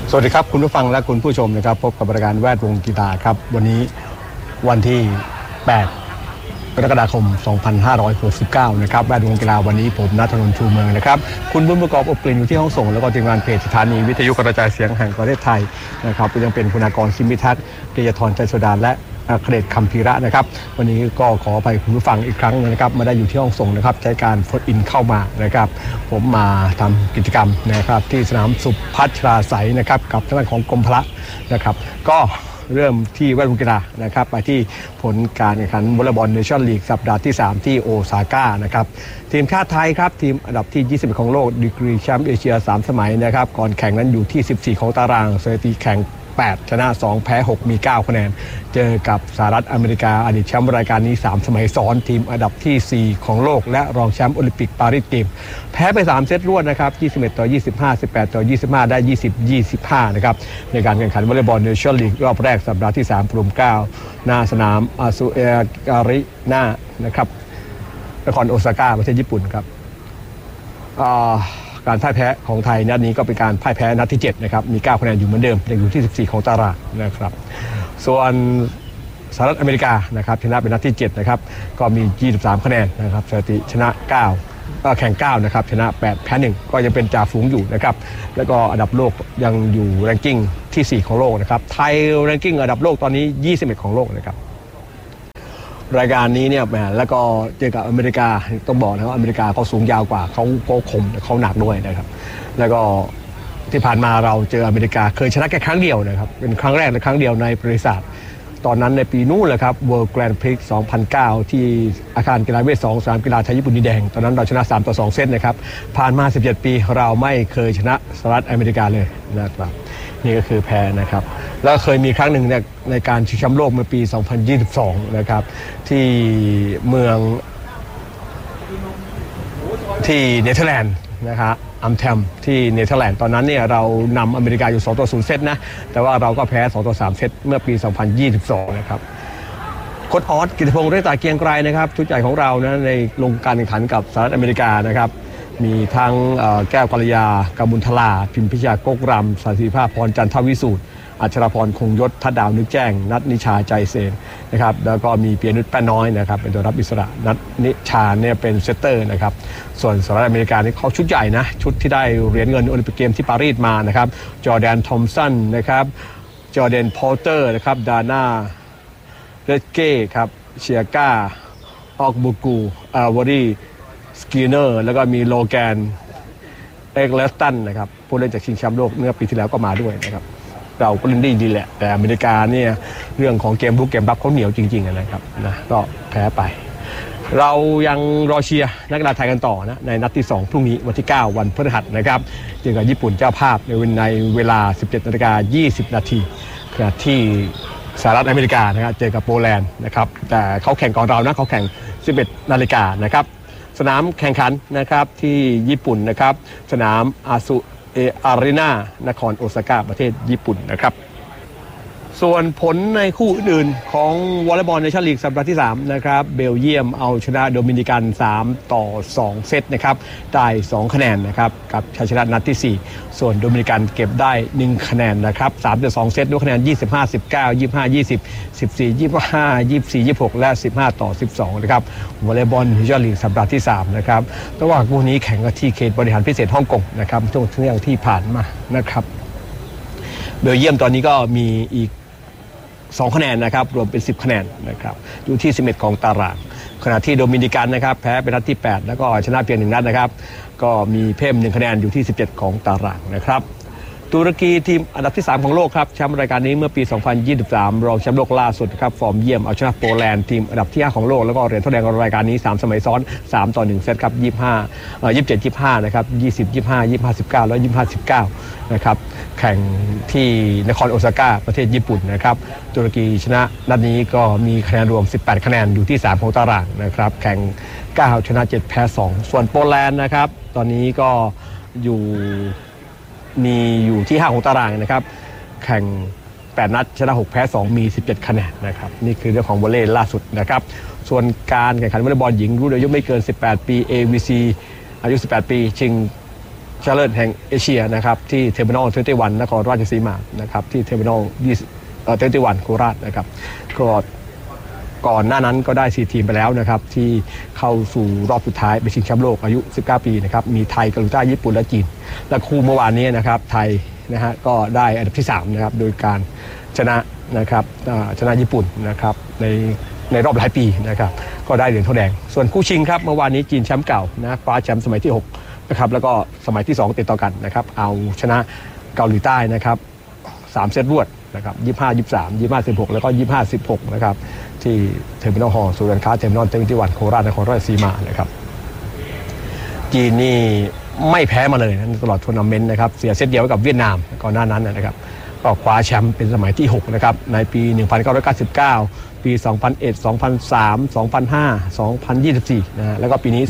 สวัสดีครับคุณผู้ฟังและคุณผู้ชมนะครับพบกับรายการแวดวงกีฬาครับวันนี้วันที่8กรกฎาคม2569นะครับแวดวงกีฬาวันนี้ผมณัฐนนท์ชูเมืองนะครับคุณบุญประกอบอบกลิ่นอยู่ที่ห้องส่งแล้วก็ทีมงานเพจสถานีวิทยุกระจายเสียงแห่งประเทศไทยนะครับยังเป็นคุณากรคิมพิทักษ์เกียรติธรใจโสดาและเครดคำพีระนะครับวันนี้ก็ขอไปคุณผู้ฟังอีกครั้งนะครับมาได้อยู่ที่ห้องส่งนะครับใช้การโฟนอินเข้ามานะครับผมมาทำกิจกรรมนะครับที่สนามสุพัชราไสยนะครับกับทางด้านของกรมพละนะครับก็เริ่มที่แวดวงกีฬานะครับไปที่ผลการแข่งขันวอลเลย์บอลเนชั่นลีกสัปดาห์ที่3ที่โอซาก้านะครับทีมชาติไทยครับทีมอันดับที่21ของโลกดีกรีแชมป์เอเชีย3สมัยนะครับก่อนแข่งนั้นอยู่ที่14ของตารางสถิติแข่ง8ชนะ2แพ้6มี9คะแนนเจอกับสหรัฐอเมริกาอดีตแชมป์รายการนี้3สมัยซ้อนทีมอันดับที่4ของโลกและรองแชมป์โอลิมปิกปารีสเกมส์แพ้ไป3เซตรวดนะครับ21-25 18-25ได้20-25นะครับในการแข่งขันวอลเลย์บอลเนชั่นลีกรอบแรกสัปดาห์ที่3กลุ่ม9หน้าสนามอาซุเอการิน่านะครับนครโอซาก้าประเทศญี่ปุ่นครับการพ่ายแพ้ของไทยนัดนี้ก็เป็นการพ่ายแพ้นัดที่7นะครับมี9คะแนนอยู่เหมือนเดิมยังอยู่ที่14ของตารางนะครับส่วนสหรัฐอเมริกานะครับชนะเป็นนัดที่7นะครับก็มี23คะแนนนะครับสถิติชนะ9แข่ง9นะครับชนะ8แพ้1ก็ยังเป็นจ่าฝูงอยู่นะครับแล้วก็อันดับโลกยังอยู่แรงกิ้งที่4ของโลกนะครับไทยแรงกิ้งอันดับโลกตอนนี้21ของโลกนะครับรายการนี้เนี่ยแล้วก็เจอกับอเมริกาต้องบอกนะว่าอเมริกาเขาสูงยาวกว่าเขาคมเขาหนักด้วยนะครับแล้วก็ที่ผ่านมาเราเจออเมริกาเคยชนะแค่ครั้งเดียวนะครับเป็นครั้งแรกและครั้งเดียวในประวัติศาสตร์ตอนนั้นในปีนู้นเลยครับ World Grand Prix 2009 ที่อาคารกีฬาเวท2สนามกีฬาไทยญี่ปุ่นดินแดงตอนนั้นเราชนะ3-2เซตนะครับผ่านมา17ปีเราไม่เคยชนะสหรัฐอเมริกาเลยนะครับนี่ก็คือแพ้นะครับแล้วเคยมีครั้งหนึ่งในการชิงแชมป์โลกเมื่อปี2022นะครับที่เมืองที่เนเธอร์แลนด์นะครับอัมแทมที่เนเธอร์แลนด์ตอนนั้นเนี่ยเรานำอเมริกาอยู่2-0เซตนะแต่ว่าเราก็แพ้2-3เซตเมื่อปี2022นะครับโค้ชออสกิติพงษ์เรตาเกียงไกรนะครับชุดใหญ่ของเรานะในลงการแข่งขันกับสหรัฐอเมริกานะครับมีทั้งแก้วกัลยากำบุญทลาพิมพิชยากกรำสันติภาพพรจันทวิสูตรอัชรพรคงยศทัดดาวนึกแจ้งนัทนิชาใจเซนนะครับแล้วก็มีเปียนุชแป้นน้อยนะครับเป็นตัวรับอิสระนัทนิชาเนี่ยเป็นเซตเตอร์นะครับส่วนสหรัฐอเมริกานี่เขาชุดใหญ่นะชุดที่ได้เหรียญเงินโอลิมปิกเกมที่ปารีสมานะครับจอร์แดนทอมสันนะครับจอร์แดนพอลเตอร์นะครับดาน่าเรดเก้ครับเชียก้าออกบูกูวอรีสกีเนอร์แล้วก็มีโลแกนเอ็กเลสตันนะครับผู้เล่นจากชิงแชมป์โลกเมื่อปีที่แล้วก็มาด้วยนะครับเราก็เล่นดีแหละแต่อเมริกาเนี่ยเรื่องของเกมรุกเกมรับเขาเหนียวจริงๆนะครับนะก็แพ้ไปเรายังรอเชียร์นักกีฬาไทยกันต่อนะในนัดที่2พรุ่งนี้วันที่9วันพฤหัสนะครับเจอกับญี่ปุ่นเจ้าภาพในเวลา 17:20 น.ขณะที่สหรัฐอเมริกานะครับเจอกับโปแลนด์นะครับแต่เขาแข่งก่อนเรานะเขาแข่ง 11 นาฬิกานะครับสนามแข่งขันนะครับที่ญี่ปุ่นนะครับสนามอาซุอารีนานครโอซาก้าประเทศญี่ปุ่นนะครับส่วนผลในคู่อื่นของวอลเลย์บอลเนชั่นลีกสัปดาห์ที่3นะครับเบลเยียมเอาชนะโดมินิกัน3-2เซตนะครับได้2คะแนนนะครับกับชัยชนะนัดที่4ส่วนโดมินิกันเก็บได้1คะแนนนะครับ3-2เซตด้วยคะแนน25-19 25-20 14-25 24-26และ15-12นะครับวอลเลย์บอลเนชั่นลีกสัปดาห์ที่3นะครับระหว่างคู่นี้แข่งกันที่เขตบริหารพิเศษฮ่องกงนะครับช่วงเที่ยงที่ผ่านมานะครับเบลเยียมตอนนี้ก็มีอีก2คะแนนนะครับรวมเป็น10คะแนนนะครับอยู่ที่11ของตารางขณะที่โดมินิกันนะครับแพ้เป็นนัดที่8แล้วก็ชนะเพียง1นัดนะครับก็มีเพิ่ม1คะแนนอยู่ที่17ของตารางนะครับตุรกีทีมอันดับที่3ของโลกครับแชมป์รายการนี้เมื่อปี2023รองแชมป์โลกล่าสุดครับฟอร์มเยี่ยมเอาชนะโปแลนด์ทีมอันดับที่5ของโลกแล้วก็เหรียญทองแดงรายการนี้3สมัยซ้อน3-1เซตครับ27-25นะครับ20-25 25-19และ25-19นะครับแข่งที่นครโอซาก้าประเทศญี่ปุ่นนะครับตุรกีชนะนัดนี้ก็มีคะแนนรวม18คะแนนอยู่ที่3ของตารางนะครับแข่ง9ชนะ7แพ้2ส่วนโปแลนด์นะครับตอนนี้ก็อยู่ที่5ของตารางนะครับแข่ง8นัดชนะ6แพ้2มี17คะแนนนะครับนี่คือเรื่องของวอลเลย์ล่าสุดนะครับส่วนการแข่งขันวอลเลย์บอลหญิงรุ่นอายุไม่เกิน18ปี AVC อายุ18ปีชิงชนะเลิศแห่งเอเชียนะครับที่เทอร์มินอล21นครราชสีมานะครับที่เทอร์มินอล21โคราชนะครับก็ก่อนหน้านั้นก็ได้4ทีมไปแล้วนะครับที่เข้าสู่รอบสุดท้ายไปชิงแชมป์โลกอายุ19ปีนะครับมีไทยเกาหลีใต้ญี่ปุ่นและจีนและคู่เมื่อวานนี้นะครับไทยนะฮะก็ได้อันดับที่3นะครับโดยการชนะนะครับชนะญี่ปุ่นนะครับในรอบหลายปีนะครับก็ได้เหรียญทองแดงส่วนคู่ชิงครับเมื่อวานนี้จีนแชมป์เก่านะคว้าแชมป์สมัยที่6นะครับแล้วก็สมัยที่2ติดต่อกันนะครับเอาชนะเกาหลีใต้นะครับ3เซตรวดนะครับ25-23 25-16แล้วก็25-16นะครับที่เทอร์มินอลฮอลล์ศูนย์การค้าเทอร์มินอล21โคราชนครราชสีมานะครับจีนนี่ไม่แพ้มาเลยนะตลอดทัวร์นาเมนต์นะครับเสียเซตเดียวกับเวียดนามก่อนหน้านั้นนะครับก็คว้าแชมป์เป็นสมัยที่6นะครับในปี1999ปี2001 2003 2005 2024นะแล้วก็ปีนี้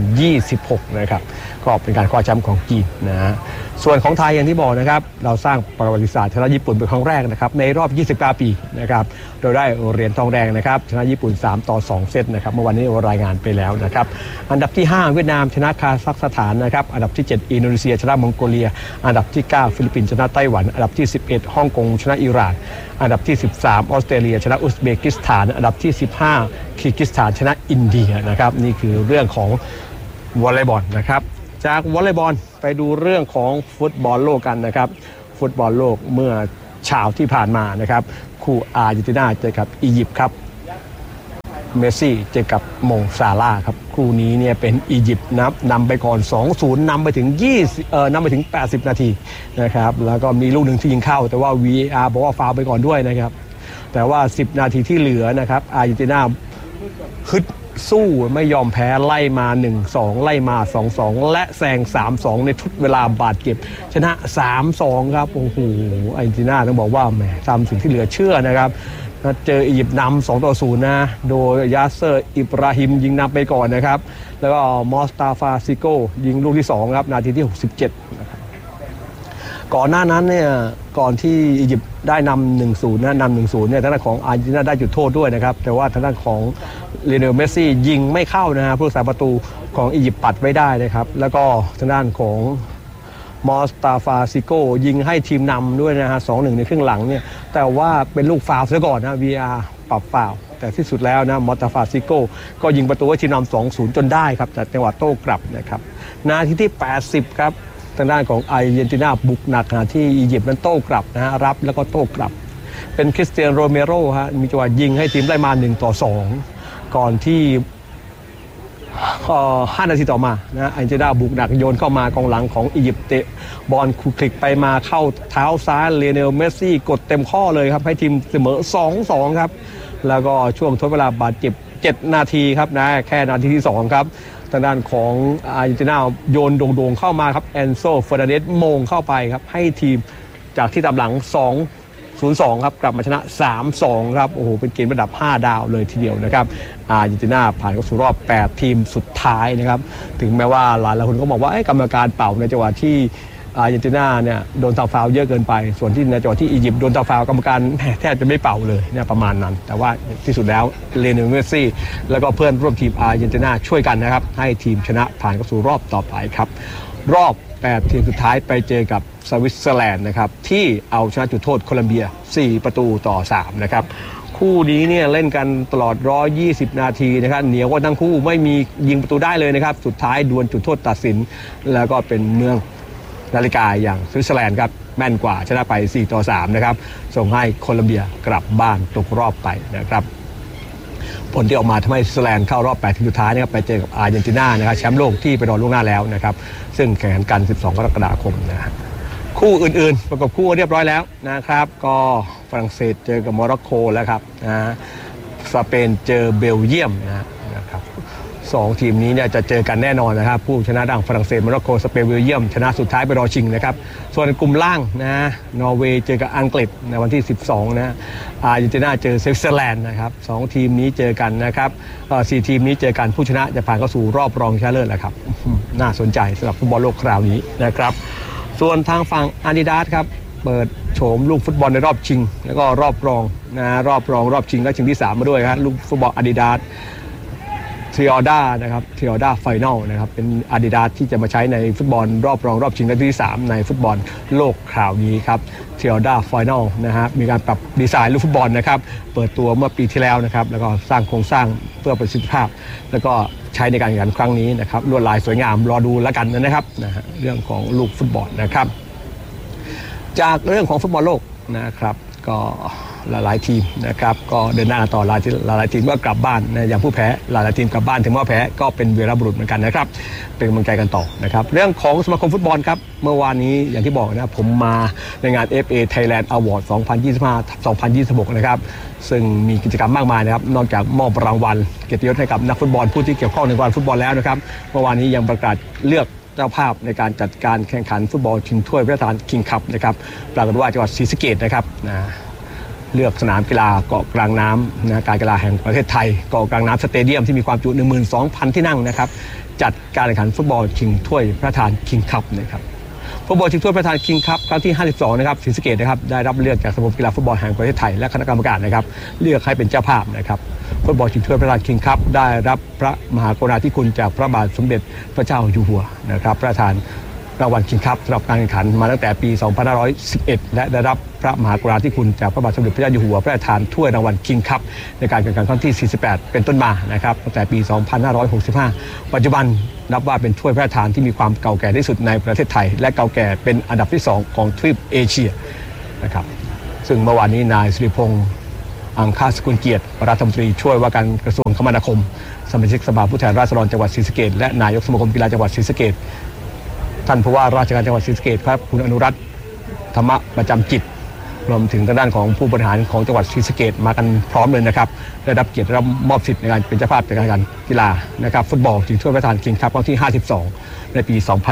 2026นะครับก็เป็นการคว้าแชมป์ของจีนนะส่วนของไทยอย่างที่บอกนะครับเราสร้างประวัติศาสตร์ชนะญี่ปุ่นเป็นครั้งแรกนะครับในรอบ29ปีนะครับโดยได้เหรียญทองแดงนะครับชนะญี่ปุ่น3-2เซตนะครับเมื่อวันนี้รายงานไปแล้วนะครับอันดับที่5เวียดนามชนะคาซัคสถานนะครับอันดับที่7อินโดนีเซียชนะมองโกเลียอันดับที่9ฟิลิปปินส์ชนะไต้หวันอันดับที่11ฮ่องกงชนะอิหร่านอันดับที่13ออสเตรเลียชนะอุซเบกิสถานอันดับที่15คีร์กิสถานชนะอินเดียนะครับนี่คือเรื่องของวอลเลย์บอลนะครับจากวอลเลย์บอลไปดูเรื่องของฟุตบอลโลกกันนะครับฟุตบอลโลกเมื่อเช้าที่ผ่านมานะครับคู่อาร์เจนตินาเจอกับอียิปต์ครับเมสซี่เจอกับโมซาลาห์ครับคู่นี้เนี่ยเป็นอียิปต์นำไปก่อน 2-0 นำไปถึง80นาทีนะครับแล้วก็มีลูกหนึ่งที่ยิงเข้าแต่ว่า VAR บอกว่าฟาวล์ไปก่อนด้วยนะครับแต่ว่า10นาทีที่เหลือนะครับอาร์เจนตินาฮึดสู้ไม่ยอมแพ้ไล่มา 1-2 ไล่มา 2-2 และแซง 3-2 ในทุกเวลาบาดเจ็บชนะ 3-2 ครับโอ้โหอาร์เจนตินาต้องบอกว่าแหมทำสิ่งที่เหลือเชื่อนะครับเจออียิปต์นำ 2-0 นะโดยยาเซอร์อิบราฮิมยิงนำไปก่อนนะครับแล้วก็มอสตาฟาซิโกยิงลูกที่2ครับนาทีที่67นะครับก่อนหน้านั้นเนี่ยก่อนที่อียิปต์ได้นำ 1-0 นะนำ 1-0 เนี่ยทางด้านของอาร์เจนตินาได้จุดโทษด้วยนะครับแต่ว่าทางด้านของเลโอเนลเมสซี่ยิงไม่เข้านะฮะผู้รักษาประตูของอียิปต์ปัดไว้ได้นะครับแล้วก็ทางด้านของมอสตาฟาซิโกยิงให้ทีมนำด้วยนะฮะ 2-1 ในครึ่งหลังเนี่ยแต่ว่าเป็นลูกฟาวล์ซะก่อนนะ VR ปรับฟาวล์แต่ที่สุดแล้วนะมอสตาฟาซิโกก็ยิงประตูให้ทีมนำ 2-0 จนได้ครับจากจังหวะโต้กลับนะครับนาทีที่80ครับทางด้านของอาร์เจนตินาบุกหนักที่อียิปต์นั้นโต้กลับนะฮะรับแล้วก็โต้กลับเป็นคริสเตียนโรเมโรฮะมีจังหวะยิงให้ทีมได้มา1-2ก่อนที่5นาทีต่อมานะอาร์เจนตินาบุกหนักโยนเข้ามากองหลังของอียิปต์เตะบอลคลุกคลิกไปมาเข้าเท้าซ้ายเลโอเนลเมสซี่กดเต็มข้อเลยครับให้ทีมเสมอ 2-2 ครับแล้วก็ช่วงทดเวลาบาดเจ็บ7นาทีครับนะแค่นาทีที่2ครับทางด้านของอาร์เจนตินาโยนโด่งๆเข้ามาครับแอนโซเฟอร์นันเดสโมงเข้าไปครับให้ทีมจากที่ตามหลัง 2-0 ครับกลับมาชนะ 3-2 ครับโอ้โหเป็นเกมระดับ5ดาวเลยทีเดียวนะครับอาร์เจนตินาผ่านเข้าสู่รอบ8ทีมสุดท้ายนะครับถึงแม้ว่าหลายคนก็บอกว่ากรรมการเป่าในจังหวะที่อาร์เจนตินาเนี่ยโดนทำฟาวล์เยอะเกินไปส่วนที่ในจังหวะที่อียิปต์โดนทำฟาวล์กรรมการแทบจะไม่เป่าเลยเนี่ยประมาณนั้นแต่ว่าที่สุดแล้วเลโอเนลเมสซี่แล้วก็เพื่อนร่วมทีมอาร์เจนตินาช่วยกันนะครับให้ทีมชนะผ่านเข้าสู่รอบต่อไปครับรอบ8ทีมสุดท้ายไปเจอกับสวิตเซอร์แลนด์นะครับที่เอาชนะจุดโทษโคลัมเบีย4-3นะครับคู่นี้เนี่ยเล่นกันตลอด120นาทีนะครับเหนียวกว่าทั้งคู่ไม่มียิงประตูได้เลยนะครับสุดท้ายดวลจุดโทษตัดสินแล้วก็เป็นเมืองนาฬิกาอย่างสวิตเซอร์แลนด์ครับแม่นกว่าชนะไป4-3นะครับส่งให้โคลัมเบียกลับบ้านตกรอบไปนะครับผลที่ออกมาทำให้สวิตเซอร์แลนด์เข้ารอบ8ทีมสุดท้ายนะครับไปเจอกับอาร์เจนตินานะครับแชมป์โลกที่ไปรอล่วงหน้าแล้วนะครับซึ่งแข่งขันกัน12กรกฎาคมนะคู่อื่นๆประกบคู่เรียบร้อยแล้วนะครับก็ฝรั่งเศสเจอกับโมร็อกโกแล้วครับสเปนเจอเบลเยียมนะครับ2ทีมนี้เนี่ยจะเจอกันแน่นอนนะครับผู้ชนะดังฝรั่งเศสโมร็อกโกสเปนเบลเยียมชนะสุดท้ายไปรอชิงนะครับส่วนกลุ่มล่างนะนอร์เวย์เจอกับอังกฤษในวันที่12นะอาร์เจนตินาเจอสวิตเซอร์แลนด์นะครับ2ทีมนี้เจอกันนะครับ4ทีมนี้เจอกันผู้ชนะจะผ่านเข้าสู่รอบรองชนะเลิศแล้วครับน่าสนใจสำหรับฟุตบอลโลกคราวนี้นะครับส่วนทางฝั่งอาดิดาสครับเปิดโฉมลูกฟุตบอลในรอบชิงแล้วก็รอบรองนะรอบชิงและชิงที่3มาด้วยครับลูกฟุตบอลอาดิดาส Triorda นะครับ Triorda Final นะครับเป็น Adidas ที่จะมาใช้ในฟุตบอลรอบรองรอบชิงนัดที่3ในฟุตบอลโลกคราวนี้ครับ Triorda Final นะฮะมีการปรับดีไซน์ลูกฟุตบอลนะครับเปิดตัวเมื่อปีที่แล้วนะครับแล้วก็สร้างโครงสร้างเพื่อประสิทธิภาพแล้วก็ใช้ในการแข่งขันครั้งนี้นะครับลวดลายสวยงามรอดูแล้วกันนะครับนะฮะเรื่องของลูกฟุตบอลนะครับจากเรื่องของฟุตบอลโลกนะครับก็หลายๆทีมนะครับก็เดินหน้าต่อหลายทีมก็กลับบ้านนะอย่างผู้แพ้หลายทีมกลับบ้านถึงว่าแพ้ก็เป็นวีรบุรุษเหมือนกันนะครับเป็นกำลังใจกันต่อนะครับเรื่องของสมาคมฟุตบอลครับเมื่อวานนี้อย่างที่บอกนะผมมาในงาน FA Thailand Award 2025-2026 นะครับซึ่งมีกิจกรรมมากมายนะครับนอกจากมอบรางวัลเกียรติยศให้กับนักฟุตบอลผู้ที่เกี่ยวข้องในวงการฟุตบอลแล้วนะครับเมื่อวานนี้ยังประกาศเลือกเจ้าภาพในการจัดการแข่งขันฟุตบอลชิงถ้วยพระราชทานคิงคัพนะครับปรากฏว่าจังหวัดศรีสะเกษนะครับเลือกสนามกีฬาเกาะกลางน้ำนะการกีฬาแห่งประเทศไทยเกาะกลางน้ำสเตเดียมที่มีความจุ 12,000 ที่นั่งนะครับจัดการแข่งขันฟุตบอลชิงถ้วยพระราชทานคิงคัพนะครับฟุตบอลชิงถ้วยพระราชทานคิงคัพครั้งที่ 52 นะครับศรีสะเกษนะครับได้รับเลือกจากสมาคมกีฬาฟุตบอลแห่งประเทศไทยและคณะกรรมการนะครับเลือกให้เป็นเจ้าภาพนะครับฟุตบอลชิงถ้วยพระราชทานคิงคัพได้รับพระมหากรุณาธิคุณจากพระบาทสมเด็จพระเจ้าอยู่หัวนะครับพระราชทานรางวัลคิงคัพสำหรับการแข่งขันมาตั้งแต่ปี 2511 และได้รับพระมหากรุณาธิคุณจากพระบาทสมเด็จพระเจ้าอยู่หัวพระราชทานถ้วยรางวัลคิงคัพในการแข่งขันครั้งที่ 48 เป็นต้นมานะครับตั้งแต่ปี 2565 ปัจจุบันนับว่าเป็นถ้วยพระราชทานที่มีความเก่าแก่ที่สุดในประเทศไทยและเก่าแก่เป็นอันดับที่ 2 ของทวีปเอเชียนะครับซึ่งเมื่อวานนี้นายสิริพงษ์อังคาสกุลเกียรติรัฐมนตรีช่วยว่าการกระทรวงคมนาคมสมาชิกสภาผู้แทนราษฎรจังหวัดศรีสะเกษและนายกสมาคมกีฬาจังหวัดศรีสะเกษท่านผู้ว่าราชการจังหวัดศรีสะเกษครับคุณอนุรัตน์ธรรมประจำจิตรวมถึงทางด้านของผู้บริหารของจังหวัดศรีสะเกษมากันพร้อมเลยนะครับได้รับเกียรติรับมอบสิทธิ์ในการเป็นเจ้าภาพในการแข่งขันกีฬานะครับฟุตบอลชิงถ้วยพระราชทานคิงคัพครั้งที่ 52 ในปี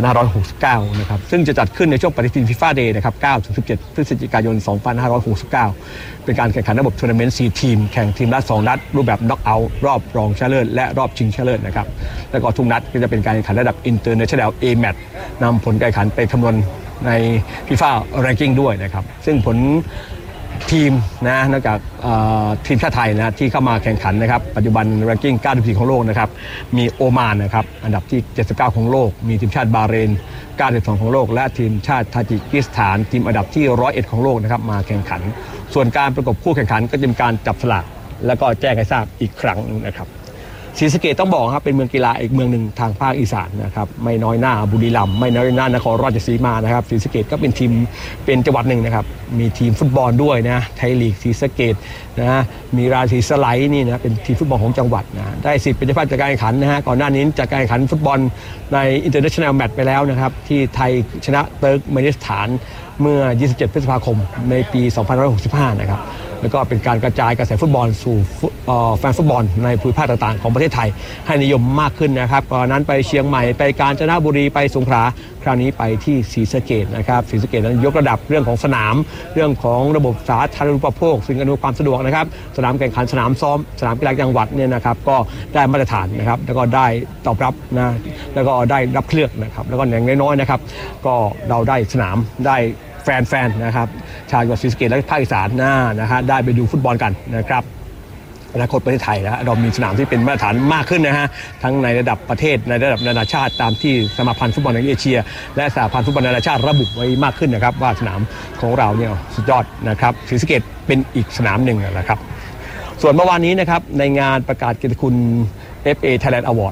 2569 นะครับซึ่งจะจัดขึ้นในช่วงปฏิทินฟีฟ่าเดย์นะครับ 9-17 พฤศจิกายน 2569 เป็นการแข่งขันระบบทัวร์นาเมนต์ 4 ทีมแข่งทีมละ 2 นัดรูปแบบน็อกเอาท์รอบรองชนะเลิศและรอบชิงชนะเลิศนะครับแล้วก็ทุกนัดก็จะเป็นการแข่งขันระดับ International A Match นำผลการแข่งขันไปคำนวณใน FIFA Ranking ด้วยนะครับซึ่งผลทีมนะนอกจากทีมชาติไทยนะที่เข้ามาแข่งขันนะครับปัจจุบัน Ranking 94 ของโลกนะครับมีโอมานนะครับอันดับที่ 79 ของโลกมีทีมชาติบาห์เรน 92 ของโลกและทีมชาติทาจิกิสถานทีมอันดับที่ 101 ของโลกนะครับมาแข่งขันส่วนการประกบคู่แข่งขันก็จะมีการจับสลากแล้วก็แจ้งให้ทราบอีกครั้งนะครับศรีสะเกษต้องบอกครับเป็นเมืองกีฬาอีกเมืองหนึ่งทางภาคอีสานนะครับไม่น้อยหน้าบุรีรัมย์ไม่น้อยหน้านครราชสีมานะครับศรีสะเกษก็เป็นทีมเป็นจังหวัดหนึ่งนะครับมีทีมฟุตบอลด้วยนะไทยลีกศรีสะเกษนะมีราศีสไลด์นี่นะเป็นทีมฟุตบอลของจังหวัดนะได้สิทธิ์เป็นเจ้าภาพจัดการแข่งขันนะฮะก่อนหน้านี้จัดการแข่งขันฟุตบอลใน International Match ไปแล้วนะครับที่ไทยชนะเติร์กเมนิสถานเมื่อ 27 พฤษภาคมในปี 2565 นะครับแล้วก็เป็นการกระจายกระแสฟุตบอลสู่แฟนฟุตบอลในภูมิภาคต่างๆของประเทศไทยให้นิยมมากขึ้นนะครับก่อนนั้นไปเชียงใหม่ไปกาญจนบุรีไปสงขลาคราวนี้ไปที่ศรีสะเกษนะครับศรีสะเกษนั้นยกระดับเรื่องของสนามเรื่องของระบบสาธารณูปโภคสิ่งอำนวยความสะดวกนะครับสนามแข่งขันสนามซ้อมสนามกีฬาจังหวัดเนี่ยนะครับก็ได้มาตรฐานนะครับแล้วก็ได้ตอบรับนะแล้วก็ได้รับเคลือกนะครับแล้วก็อย่างน้อยๆนะครับก็เราได้สนามได้แฟนๆนะครับชาวจังหวัดศรีสะเกษและภาคอีสานนะฮะได้ไปดูฟุตบอลกันนะครับอนาคตประเทศไทยนะเรามีสนามที่เป็นมาตรฐานมากขึ้นนะฮะทั้งในระดับประเทศในระดับนานาชาติตามที่สมาพันธ์ฟุตบอลแห่งเอเชียและสหพันธ์ฟุตบอลนานาชาติระบุไว้มากขึ้นนะครับว่าสนามของเราเนี่ยสุดยอดนะครับศรีสะเกษเป็นอีกสนามหนึ่งนะครับส่วนเมื่อวานนี้นะครับในงานประกาศเกียรติคุณ FA Thailand Award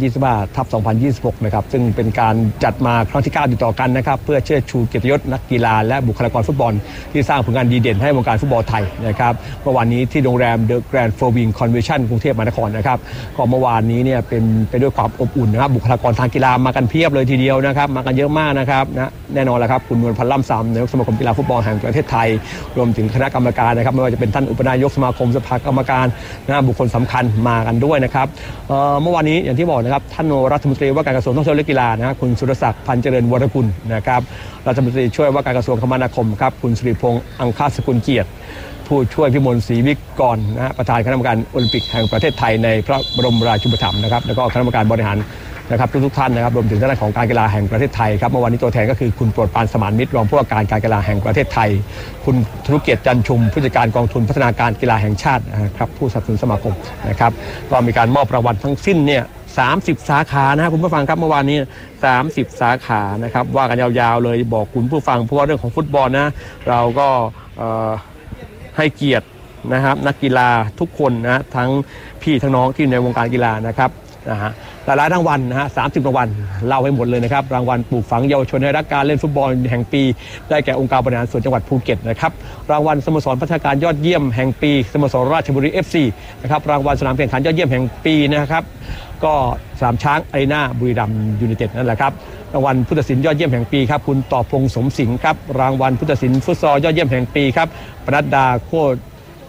2025-2026 นะครับซึ่งเป็นการจัดมาครั้งที่9ติดต่อกันนะครับเพื่อเชิดชูเกียรติยศนักกีฬาและบุคลากรฟุตบอลที่สร้างผลงานดีเด่นให้วงการฟุตบอลไทยนะครับเมื่อวานนี้ที่โรงแรม The Grand Four Wing Convention กรุงเทพมหานครนะครับก็เมื่อวานนี้เนี่ยเป็นไปด้วยความอบอุ่นนะครับบุคลากรทางกีฬามากันเพียบเลยทีเดียวนะครับมากันเยอะมากนะครับนะแน่นอนแล้วครับคุณนวลพันธ์ล่ำซำนายกสมาคมกีฬาฟุตบอลแห่งประเทศไทยรวมถึงคณะกรรมการนะครับไม่ว่าจะเป็นท่านอุปนายกสมาคมสภากรรมการนะบุคคลสำคัญมากันด้วยนะครับเมื่อวานนี้อย่างที่บอกนะครับท่านรัฐมนตรีว่าการกระทรวงท่องเที่ยวและกีฬานะคุณสุรศักดิ์พันเจริญวรกุลนะครับรัฐมนตรีช่วยว่าการกระทรวงคมนาคมครับคุณสิริพงษ์อังคาสกุลเกียรติผู้ช่วยพิมลศรีวิกรนะฮะประธานคณะกรรมการโอลิมปิกแห่งประเทศไทยในพระบรมราชูปถัมภ์นะครับแล้วก็คณะกรรมการบริหารนะครับทุกท่านนะครับรวมถึงท่านของการกีฬาแห่งประเทศไทยครับเมื่อวานนี้ตัวแทนก็คือคุณโปรดปรานสมานมิตรรองผู้ว่าการกีฬาแห่งประเทศไทยคุณธนุเกียรติจันชุมผู้จัดการกองทุนพัฒนาการกีฬาแห่งชาตินะครับผู้สนับสนุนสมาคมนะครับก็มีการมอบรางวัลทั้งสิ้นเนี่ย30 สาขานะครับคุณผู้ฟังครับเมื่อวานนี้30 สาขานะครับว่ากันยาวๆเลยบอกคุณผู้ฟังเพราะว่าเรื่องของฟุตบอลนะเราก็ให้เกียรตินะครับนักกีฬาทุกคนนะทั้งพี่ทั้งน้องที่ในวงการกีฬานะครับหลายรางวัลนะฮะ30 รางวัลเล่าให้หมดเลยนะครับรางวัลปลูกฝังเยาวชนให้รักการเล่นฟุตบอลแห่งปีได้แก่องค์การบริหารส่วนจังหวัดภูเก็ตนะครับรางวัลสโมสรพัฒนาการยอดเยี่ยมแห่งปีสโมสรราชบุรี FC นะครับรางวัลสนามแข่งขันยอดเยี่ยมแห่งปีนะครับก็สนามช้างอารีนาบุรีรัมย์ยูไนเต็ดนั่นแหละครับรางวัลผู้ตัดสินยอดเยี่ยมแห่งปีครับคุณต่อพงษ์สมสิงห์ครับรางวัลผู้ตัดสินฟุตซอลยอดเยี่ยมแห่งปีครับปนัดดาโคตร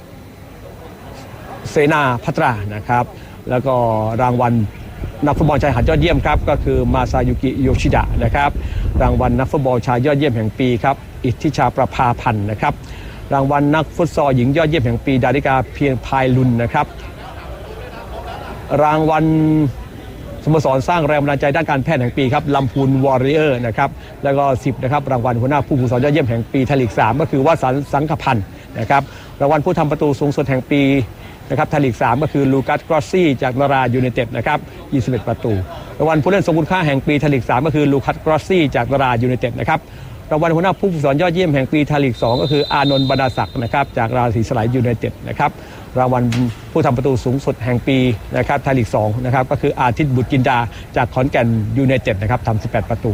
เสนาภัตรานะครับแล้วก็รางวัลนักฟุตบอลชายหาดยอดเยี่ยมครับก็คือมาซายุกิโยชิดะนะครับรางวัลนักฟุตบอลชายยอดเยี่ยมแห่งปีครับอิทธิชาประภาพันธ์นะครับรางวัลนักฟุตซอลหญิงยอดเยี่ยมแห่งปีดาริกาเพียงพายลุนนะครับรางวัลสโมสรสร้างแรงบันดาลใจด้านการแพทย์แห่งปีครับลำพูนวอริเออร์นะครับแล้วก็10นะครับรางวัลหัวหน้าผู้ฝึกสอนยอดเยี่ยมแห่งปีไทยลีก3ก็คือวสันต์สังขพันธ์นะครับรางวัลผู้ทำประตูสูงสุดแห่งปีนะครับไทยลีก3ก็คือลูคัสกรอสซี่จากนารายูไนเต็ดนะครับ21 ประตูรางวัลผู้เล่นทรงคุณค่าแห่งปีไทยลีก3ก็คือลูคัสกรอสซี่จากนารายูไนเต็ดนะครับรางวัลหัวหน้าผู้ฝึกสอนยอดเยี่ยมแห่งปีไทยลีก2ก็คืออานนท์บรรดาศักดิ์นะครับจากราศีสลายยูไนเต็ดนะครับรางวัลผู้ทำประตูสูงสุดแห่งปีนะครับไทยลีก2นะครับก็คืออาทิตย์บุตรจินดาจากขอนแก่นยูไนเต็ดนะครับทำ18 ประตู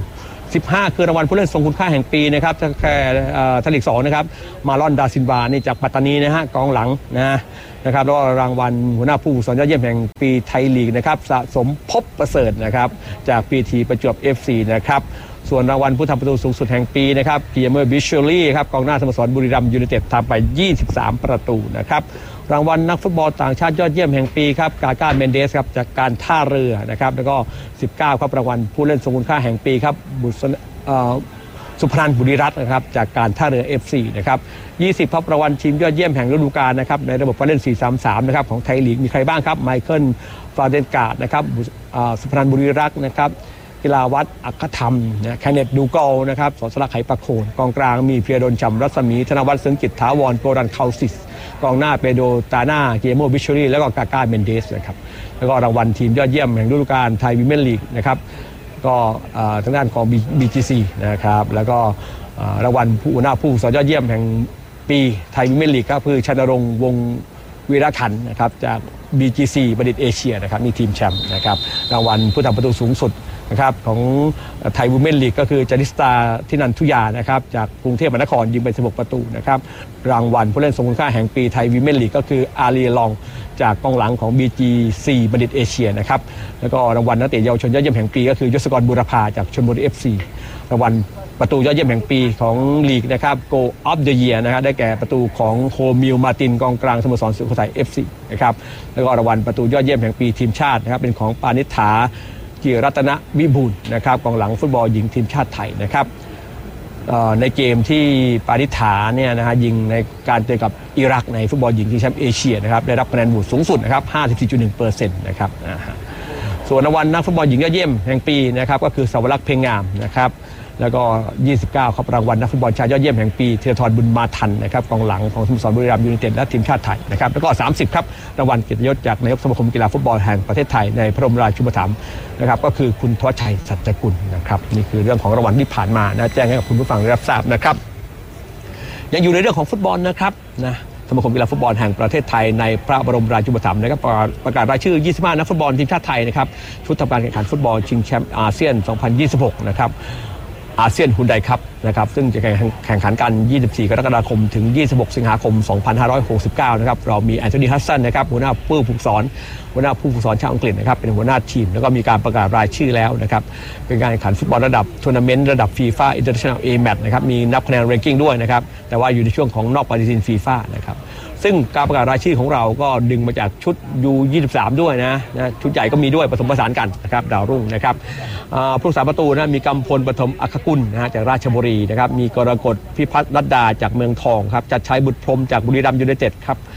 15คือรางวัลผู้เล่นทรงคุณค่าแห่งปีนะครับไทยลีก2นะครับมาลอนดาซินวานี่จากปัตตานีนะฮะกองหลังนะครับแล้วก็รางวัลหัวหน้าผู้ฝึกสอนยอดเยี่ยมแห่งปีไทยลีกนะครับสะสมภพประเสริฐนะครับจากปีทีประจวบ FC นะครับส่วนรางวัลผู้ทำประตูสูงสุดแห่งปีนะครับเกียร์เมอร์บิชเชอรี่ครับกองหน้าสโมสรบุรีรัมย์ยูไนเต็ดทำไป23 ประตูนะครับรางวัลนักฟุตบอลต่างชาติยอดเยี่ยมแห่งปีครับกาก้าเมนเดสครับจากการท่าเรือนะครับแล้วก็19ครับรางวัลผู้เล่นทรงคุณค่าแห่งปีครับสุพนันท์บุรีรัตน์นะครับจากการท่าเรือ FC นะครับ20ครับรางวัลทีมยอดเยี่ยมแห่งฤดูกาลนะครับในระบบการเล่น 4-3-3 นะครับของไทยลีกมีใครบ้างครับไมเคิลฟาเดนการ์ดนะครับสุพนันท์บุรีรัตน์นะครับกีฬาวัฒน์อัครธรรมแคนเนตดูกอลนะครับสอนสลักไหปะโคนกองกลางมีเพียรดลจำรัศมีธนวัฒน์เสริงกิจถาวรโกรันเคาซิสกองหน้าเปโดตาน่าเกโมบิชอรี่แล้วก็กาก้าเมนเดสนะครับแล้วก็รางวัลทีมยอดเยี่ยมแห่งฤดูกาลไทยวิเมนลีกนะครับก็ทางด้านของ BGC นะครับแล้วก็รางวัลผู้หัวหน้าผู้สอนยอดเยี่ยมแห่งปีไทยวิเมนลีกก็คือชนรงค์วงวีระขันธ์นะครับจาก BGC บัณฑิตเอเชียนะครับนี่ทีมแชมป์นะครับรางวัลผู้ทำประตูสูงสุดนะครับของไทยวูแมนลีกก็คือจาริสตาทินันทุยานะครับจากกรุงเทพมหานครยิงไป16 ประตูนะครับรางวัลผู้เล่นทรงคุณค่าแห่งปีไทยวูแมนลีกก็คืออารีลองจากกองหลังของ BGC บัณฑิตเอเชียนะครับแล้วก็รางวัลนักเตะเยาวชนยอดเยี่ยมแห่งปีก็คือยศกรบุรพาจากชลบุรี FC รางวัลประตูยอดเยี่ยมแห่งปีของลีกนะครับ Goal of the Year นะครับได้แก่ประตูของโคมิลมาตินกองกลางสโมสรสุโขทัย FC นะครับแล้วก็รางวัลประตูยอดเยี่ยมแห่งปีทีมชาตินะครับเป็นของปานิษฐากิรัตนวิบูลย์นะครับกองหลังฟุตบอลหญิงทีมชาติไทยนะครับในเกมที่ปานิษฐาเนี่ยนะฮะยิงในการเจอกับอิรักในฟุตบอลหญิงชิงแชมป์เอเชียนะครับได้รับคะแนนโหวตสูงสุดนะครับ 54.1% นะครับส่วนรางวัลนักฟุตบอลหญิงยอดเยี่ยมแห่งปีนะครับก็คือสาวรักษ์เพ็งงามนะครับแล้วก็29ครับรางวัลนักฟุตบอลชายยอดเยี่ยมแห่งปีธีรทรบุญมาทันนะครับกองหลังของสโมสรบุรีรัมย์ยูไนเต็ดและทีมชาติไทยนะครับแล้วก็30ครับรางวัลเกียรติยศจากนายกสมาคมกีฬาฟุตบอลแห่งประเทศไทยในพระบรมราชูปถัมภ์นะครับก็คือคุณทวัชชัยสัจกุลนะครับนี่คือเรื่องของรางวัลที่ผ่านมานะแจ้งให้กับคุณผู้ฟังได้รับทราบนะครับยังอยู่ในเรื่องของฟุตบอลนะครับนะสมาคมกีฬาฟุตบอลแห่งประเทศไทยในพระบรมราชูปถัมภ์นะครับประกาศรายชื่อ25นักฟุตบอลทีมชาติไทยนะครับชุดทำการแข่งขันฟุตบอลชิงแชมป์อาเซียน 2026 นะครับอาเซียนฮุนไดครับนะครับซึ่งจะแข่งขันกัน 24 กรกฎาคมถึง 26 สิงหาคม 2569 นะครับเรามีแอนโทนี ฮัดสันนะครับหัวหน้าผู้ฝึกสอนชาวอังกฤษนะครับเป็นหัวหน้าทีมแล้วก็มีการประกาศรายชื่อแล้วนะครับเป็นการแข่งขันฟุตบอลระดับทัวร์นาเมนต์ระดับฟีฟ่าอินเตอร์เนชั่นแนล A-Match นะครับมีนับคะแนนแรงกิ้งด้วยนะครับแต่ว่าอยู่ในช่วงของนอกปฏิทินฟีฟ่านะครับซึ่งการประกาศรายชื่อของเราก็ดึงมาจากชุด U23 ด้วยนะชุดใหญ่ก็มีด้วยผสมผสานกันนะครับดาวรุ่งนะครับผู้รักษาประตูนะมีกำพลปฐมอัครกุลนะจากราชบุรีนะครับมีกรกฎพิพัฒน์รัตดาจากเมืองทองครับจัดชัยบุตรพรหมจากบุรีรัมย์ยูไนเต็ดครับ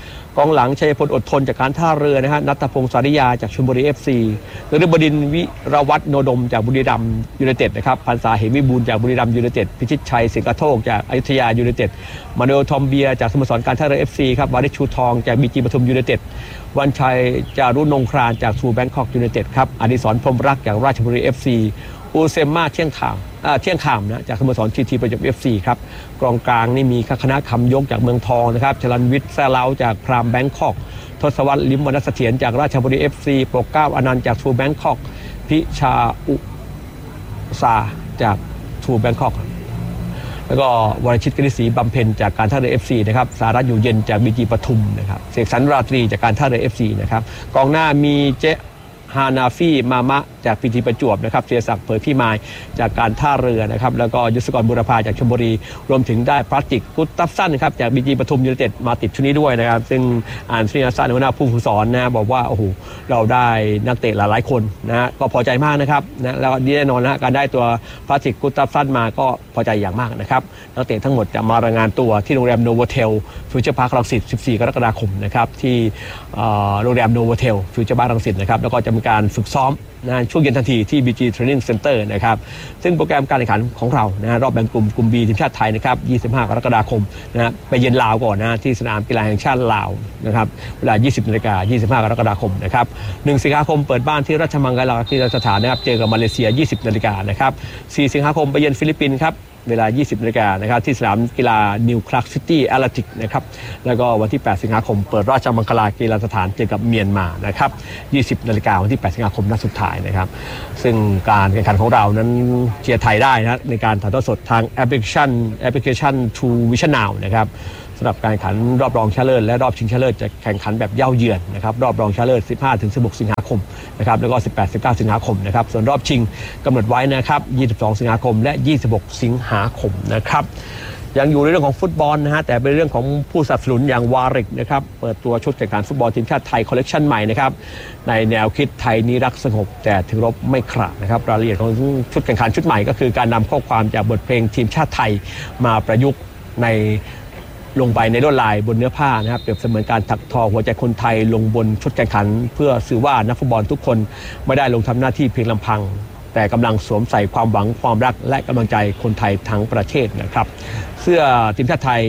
กองหลังชัยพลอดทนจากการท่าเรือนะฮะณัฐพงศ์สาริยาจากชลบุรี FC นฤบดินทร์วิรวัฒน์โนดมจากบุรีรัมย์ยูไนเต็ดนะครับพันษาเหมวิบูลย์จากบุรีรัมย์ยูไนเต็ดพิชิตชัยสิงห์กระโทกจากอยุธยายูไนเต็ดมานูเอลทอมเบียจากสโมสรการท่าเรือ FC ครับวาริชชูทองจากบีจีปทุมยูไนเต็ดวันชัยจารุนงครานจากทูแบงคอกยูไนเต็ดครับอดิศรพรหมรักจากราชบุรี FC อูเซมมาเที่ยงขามนะจากสโมสรทีทีประจวบ FC ครับกองกลางนี่มีคณะคำยกจากเมืองทองนะครับชลันวิทย์แซ่เล้าจากพรามแบงคอกทศวรรษลิมวรรณเสถียรจากราชบุรี FC โปรดเกล้าอนันต์จากทูแบงคอกพิชาอุซาจากทูแบงคอกแล้วก็วรชิตกฤษศรีบำเพ็ญจากการท่าเรือ FC นะครับสารัตน์อยู่เย็นจากบีจีปทุมนะครับเสกสรรราตรีจากการท่าเรือ FC นะครับกองหน้ามีเจฮานาฟี่มามะจากพีทีประจวบนะครับเสียศักดิ์เผยพี่มายจากการท่าเรือนะครับแล้วก็ยศกรบุรพาจากชลบุรีรวมถึงได้พลาสติกกุตตัฟสั้นครับจากบีจีปทุมยูไนเต็ดมาติดชุดนี้ด้วยนะครับซึ่งอ่านซีนาซันหัวหน้าผู้ฝึกสอนนะบอกว่าโอ้โหเราได้นักเตะหลายๆคนนะก็พอใจมากนะครับนะแล้วแน่นอนนะการได้ตัวพลาสติกกุตตัฟสั้นมาก็พอใจอย่างมากนะครับนักเตะทั้งหมดจะมารายงานตัวที่โรงแรมโนโวเทลฟิวเจอร์พาร์ครังสิต14กรกฎาคมนะครับที่โรงแรมโนโวเทลฟิวเจอร์พาร์ครังสิตนะครับแล้วก็จะมีการฝึกซ้อมนะช่วงเย็นทันทีที่ BG Training Center นะครับซึ่งโปรแกรมการแข่งขันของเรานะรอบแบ่งกลุ่ม B ทีมชาติไทยนะครับ25กรกฎาคมนะไปเยือนลาวก่อนนะที่สนามกีฬาแห่งชาติลาวนะครับเวลา 20:00 น25กรกฎาคมนะครับ1สิงหาคมเปิดบ้านที่ราชมังคลากีฬาสถานนะครับเจอกับมาเลเซีย 20:00 นนะครับ4สิงหาคมไปเยือนฟิลิปปินส์ครับเวลา 20:00 นนะครับที่สนามกีฬานิวคลักซิตี้แอตแลนติกนะครับแล้วก็วันที่8สิงหาคมเปิดราชมังคลากีฬาสถานเจอกับเมียนมานะครับ20:00 นวันที่8สิงหาคมนัดสุดท้ายนะครับซึ่งการแข่งขันของเรานั้นเชียร์ไทยได้นะในการถ่ายทอดสดทางแอปพลิเคชัน True Vision Now นะครับสำหรับการแข่งขันรอบรองชนะเลิศและรอบชิงชนะเลิศจะแข่งขันแบบเย่าเยือนนะครับรอบรองชนะเลิศ 15-16 สิงหาคมนะครับแล้วก็ 18-19 สิงหาคมนะครับส่วนรอบชิงกำหนดไว้นะครับ22 สิงหาคมและ 26 สิงหาคมนะครับยังอยู่ในเรื่องของฟุตบอลนะฮะแต่เป็นเรื่องของผู้สนับสนุนอย่างวาริกนะครับเปิดตัวชุดแข่งขันฟุตบอลทีมชาติไทยคอลเลกชันใหม่นะครับในแนวคิดไทยนิรักสงบแต่ถึงรบไม่ขลาดนะครับรายละเอียดของชุดแข่งขันชุดใหม่ก็คือการนำข้อความจากบทเพลงทีมชาติไทยมาประยุกต์ในลงไปในลวดลายบนเนื้อผ้านะครับเปรียบเสมือนการถักทอหัวใจคนไทยลงบนชุดแข่งขันเพื่อสื่อว่านักฟุตบอลทุกคนไม่ได้ลงทำหน้าที่เพียงลำพังแต่กำลังสวมใส่ความหวังความรักและกำลังใจคนไทยทั้งประเทศนะครับเสื้อทีมชาติไทย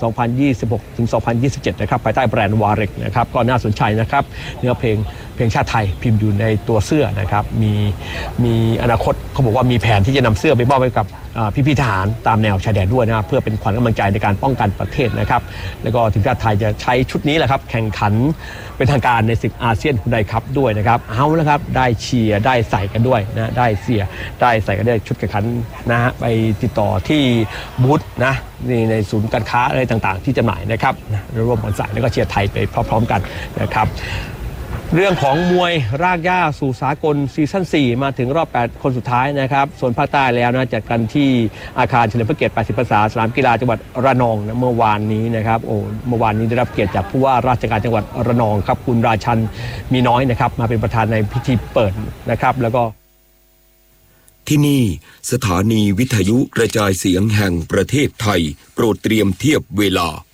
2026-2027 นะครับภายใต้แบรนด์วาริกนะครับก็น่าสนใจนะครับเนื้อเพลงชาติไทยพิมพ์อยู่ในตัวเสื้อนะครับมีอนาคตเขาบอกว่ามีแผนที่จะนำเสื้อไปมอบให้กับพี่ทหารตามแนวชายแดนด้วยนะเพื่อเป็นขวัญกำลังใจในการป้องกันประเทศนะครับแล้วก็ทีมชาติไทยจะใช้ชุดนี้แหละครับแข่งขันเป็นทางการในศึกอาเซียนฮุนไดคัพด้วยนะครับเอาละครับได้เชียร์ได้ใส่กันด้วยนะได้เสียได้ใส่กันได้ชุดแข่งขันนะฮะไปติดต่อที่บูธนะในศูนย์การค้าอะไรต่างๆที่จำหน่ายนะครับร่วมกันใส่แล้วก็เชียร์ไทยไปพร้อมๆกันนะครับเรื่องของมวยรากหญ้าสู่สากลซีซั่น 4 มาถึงรอบ 8 คนสุดท้ายนะครับส่วนภาคใต้แล้วนะจัดกันที่อาคารเฉลิมพระเกียรติ 80 พรรษาสนามกีฬาจังหวัดระนองนะเมื่อวานนี้นะครับเมื่อวานนี้ได้รับเกียรติจากผู้ว่าราชการจังหวัดระนองครับคุณราชันมีน้อยนะครับมาเป็นประธานในพิธีเปิดนะครับแล้วก็ที่นี่สถานีวิทยุกระจายเสียงแห่งประเทศไทยโปรดเตรียมเทียบเวลา